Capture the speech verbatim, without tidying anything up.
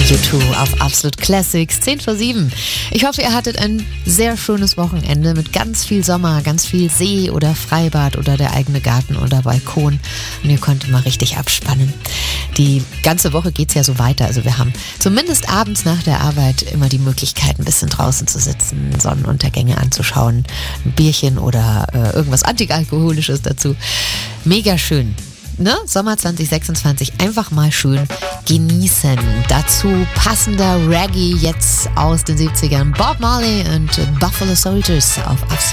U zwei auf Absolute Classics, zehn vor sieben. Ich hoffe, ihr hattet ein sehr schönes Wochenende mit ganz viel Sommer, ganz viel See oder Freibad oder der eigene Garten oder Balkon. Und ihr konntet mal richtig abspannen. Die ganze Woche geht es ja so weiter. Also wir haben zumindest abends nach der Arbeit immer die Möglichkeit, ein bisschen draußen zu sitzen, Sonnenuntergänge anzuschauen, ein Bierchen oder äh, irgendwas Antialkoholisches dazu. Mega schön. Ne? Sommer zwanzig sechsundzwanzig einfach mal schön genießen. Dazu passender Reggae jetzt aus den siebzigern. Bob Marley und Buffalo Soldiers auf Absolute.